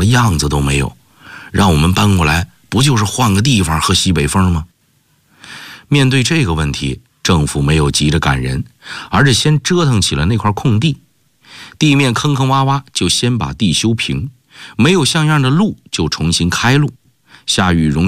样子都没有，让我们搬过来不就是换个地方喝西北风吗？面对这个问题，政府没有急着赶人，而是先折腾起了那块空地。地面坑坑洼洼，就先把地修平，没有像样的路就重新开路，下雨容易